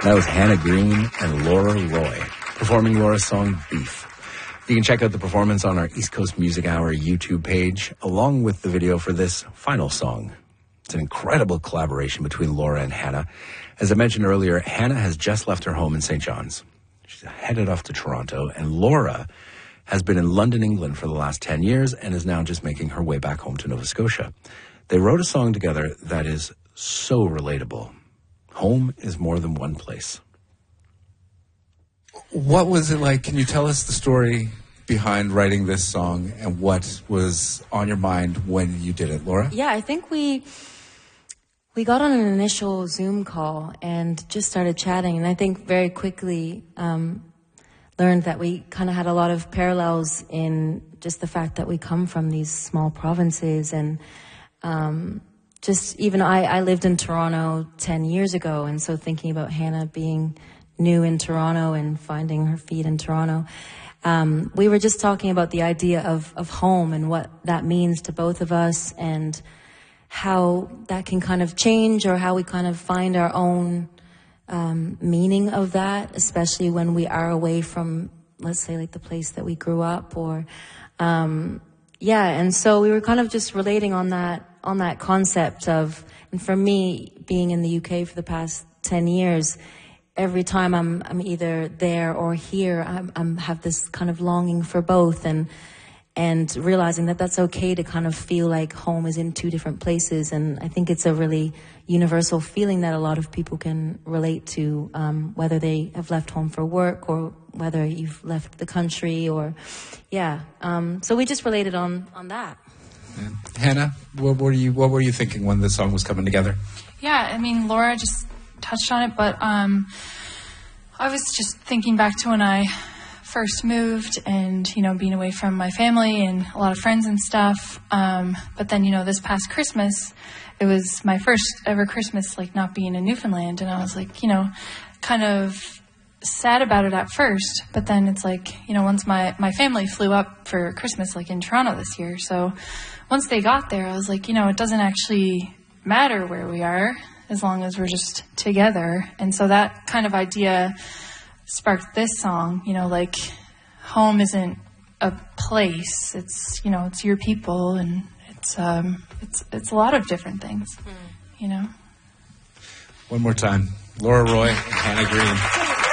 That was Hannah Green and Laura Roy performing Laura's song Beef. You can check out the performance on our East Coast Music Hour YouTube page, along with the video for this final song. It's an incredible collaboration between Laura and Hannah. As I mentioned earlier, Hannah has just left her home in St. John's. She's headed off to Toronto, and Laura has been in London, England for the last 10 years and is now just making her way back home to Nova Scotia. They wrote a song together that is so relatable. Home is more than one place. What was it like? Can you tell us the story behind writing this song and what was on your mind when you did it, Laura? Yeah, I think we got on an initial Zoom call and just started chatting, and I think very quickly learned that we kind of had a lot of parallels in just the fact that we come from these small provinces, and just even I lived in Toronto 10 years ago, and so thinking about Hannah being new in Toronto and finding her feet in Toronto, we were just talking about the idea of home and what that means to both of us, and how that can kind of change, or how we kind of find our own meaning of that, especially when we are away from, let's say, like the place that we grew up, or and so we were kind of just relating on that concept of, and for me, being in the UK for the past 10 years, every time I'm either there or here, I'm have this kind of longing for both, and realizing that that's okay to kind of feel like home is in two different places. And I think it's a really universal feeling that a lot of people can relate to, whether they have left home for work or whether you've left the country, or so we just related on that. Yeah. Hannah, what were you thinking when the song was coming together? Yeah, I mean, Laura just touched on it, but I was just thinking back to when I first moved, and being away from my family and a lot of friends and stuff, but then this past Christmas, it was my first ever Christmas like not being in Newfoundland, and I was like kind of sad about it at first, but then it's like once my family flew up for Christmas like in Toronto this year, so once they got there, I was like it doesn't actually matter where we are as long as we're just together. And so that kind of idea sparked this song, like home isn't a place, it's it's your people, and it's a lot of different things. One more time, Laura Roy and Hannah Green.